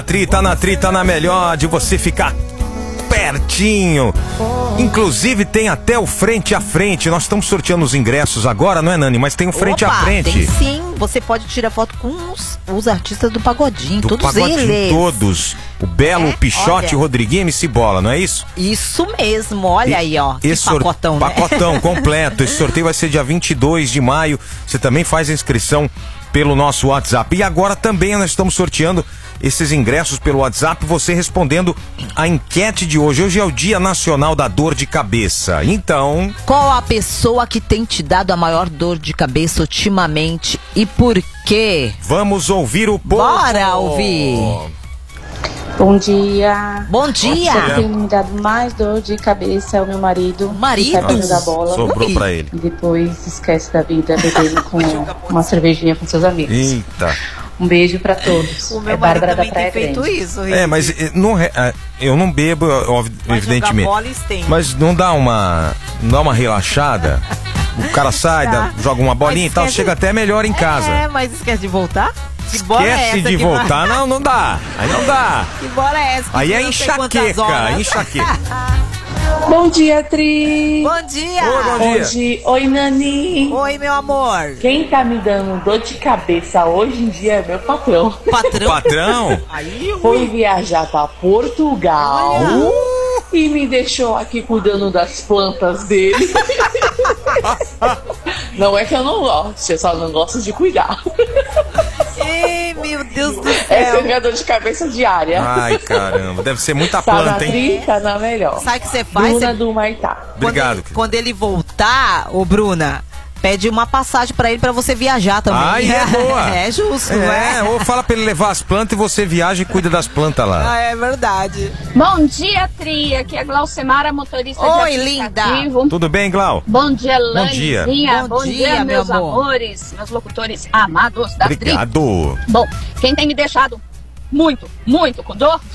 Tá na melhor de você ficar pertinho. Inclusive tem até o frente a frente. Nós estamos sorteando os ingressos agora, não é, Nani? Mas tem o frente a frente. Tem sim. Você pode tirar foto com os artistas do Pagodinho. Todos eles. Todos. O Belo, o Pichote, o Rodriguinho e MC Bola, não é isso? Isso mesmo. Olha aí, ó. Que pacotão, né? Pacotão completo. Esse sorteio vai ser dia 22 de maio. Você também faz a inscrição pelo nosso WhatsApp. E agora também nós estamos sorteando esses ingressos pelo WhatsApp, você respondendo a enquete de hoje. Hoje é o Dia Nacional da Dor de Cabeça. Então, qual a pessoa que tem te dado a maior dor de cabeça ultimamente e por quê? Vamos ouvir o povo. Bora ouvir. Bom dia. Bom dia. Quem tem me dado mais dor de cabeça é o meu marido. Marido? Que sabe jogar bola. Sobrou pra ele. E depois esquece da vida bebendo com uma cervejinha com seus amigos. Eita. Um beijo pra todos. O meu Bárbara marido da Praia tem feito Grande. isso. Mas eu não bebo, evidentemente. Jogar bola, estende. Mas não dá uma relaxada? O cara sai, joga uma bolinha e tal, chega até melhor em casa. Mas esquece de voltar? Que bola é Esquece essa de que voltar, não dá. Aí não dá. Que bola é essa? Aí é enxaqueca. Bom dia, Tri. Bom dia. Hoje, oi, Nani. Oi, meu amor. Quem tá me dando dor de cabeça hoje em dia é meu patrão. Patrão? Aí, Foi viajar pra Portugal e me deixou aqui cuidando das plantas dele. Não é que eu não gosto, eu só não gosto de cuidar. Ei, meu Deus do céu. Essa é minha dor de cabeça diária. Ai, caramba, deve ser muita Tá na planta, hein? Tri, tá na melhor. Sabe o que você faz? Bruna do Maitá. Obrigado. Quando ele voltar, ô Bruna, pede uma passagem pra ele pra você viajar também. Ai, é boa. É justo, né? Ou fala pra ele levar as plantas e você viaja e cuida das plantas lá. É verdade. Bom dia, Tri. Aqui é a Glaucemara, motorista Oi, de aplicativo. Tudo bem, Glau? Bom dia, Bom dia. Laninha. Bom dia, meus meu amor. amores, meus locutores amados da Tri. Obrigado. Bom, quem tem me deixado muito com dor